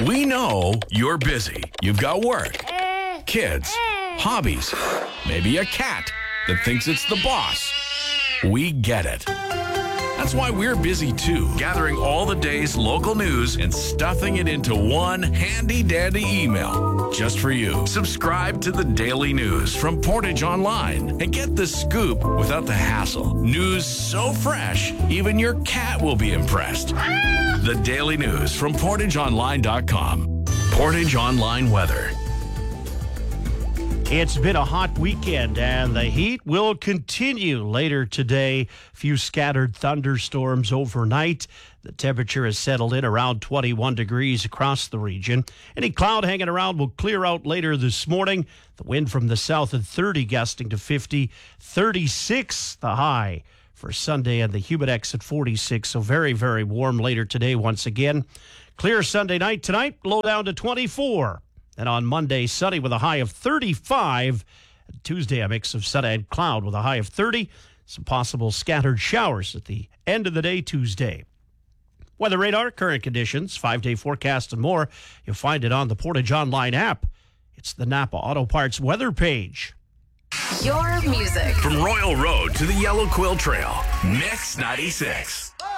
We know you're busy. You've got work, kids, hobbies, maybe a cat that thinks it's the boss. We get it. That's why we're busy too, gathering all the day's local news and stuffing it into one handy-dandy email just for you. Subscribe to the Daily News from Portage Online and get the scoop without the hassle. News so fresh, even your cat will be impressed. The Daily News from PortageOnline.com. Portage Online weather. It's been a hot weekend, and the heat will continue later today. A few scattered thunderstorms overnight. The temperature has settled in around 21 degrees across the region. Any cloud hanging around will clear out later this morning. The wind from the south at 30, gusting to 50. 36 the high for Sunday, and the Humidex at 46. So very, very warm later today once again. Clear Sunday night tonight, low down to 24. And on Monday, sunny with a high of 35. And Tuesday, a mix of sun and cloud with a high of 30. Some possible scattered showers at the end of the day Tuesday. Weather radar, current conditions, 5-day forecast and more. You'll find it on the Portage Online app. It's the Napa Auto Parts weather page. Your music. From Royal Road to the Yellow Quill Trail, Mix 96.